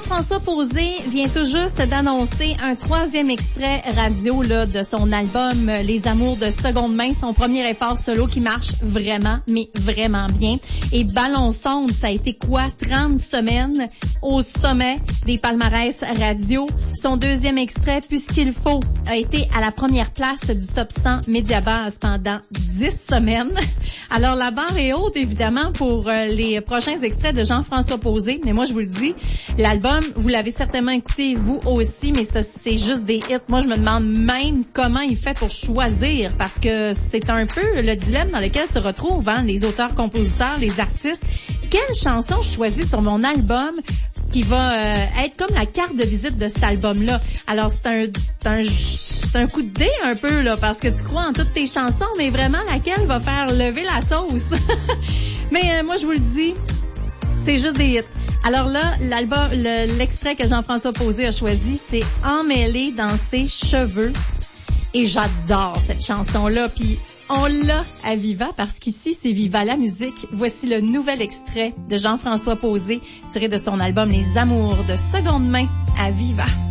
Jean-François Posé vient tout juste d'annoncer un 3e extrait radio là, de son album Les Amours de seconde main, son premier effort solo qui marche vraiment, mais vraiment bien. Et Ballon Sonde, ça a été quoi? 30 semaines au sommet des palmarès radio. Son 2e extrait, Puisqu'il faut, a été à la première place du top 100 Mediabase pendant 10 semaines. Alors la barre est haute évidemment pour les prochains extraits de Jean-François Posé, mais moi je vous le dis, l'album, vous l'avez certainement écouté vous aussi, mais ça c'est juste des hits. Moi je me demande même comment il fait pour choisir, parce que c'est un peu le dilemme dans lequel se retrouvent les auteurs-compositeurs, les artistes. Quelle chanson je choisis sur mon album qui va être comme la carte de visite de cet album-là? Alors c'est un coup de dé un peu là, parce que tu crois en toutes tes chansons, mais vraiment laquelle va faire lever la sauce? Mais moi je vous le dis, c'est juste des hits. Alors là, l'extrait que Jean-François Posé a choisi, c'est Emmêlé dans ses cheveux. Et j'adore cette chanson-là. Puis on l'a à Viva parce qu'ici, c'est Viva la musique. Voici le nouvel extrait de Jean-François Posé tiré de son album Les Amours de seconde main à Viva.